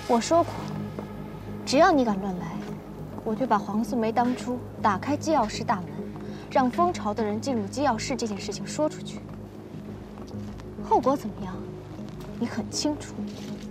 我说过，只要你敢乱来，我就把黄素梅当初打开机要室大门，让蜂巢的人进入机要室这件事情说出去。后果怎么样，你很清楚。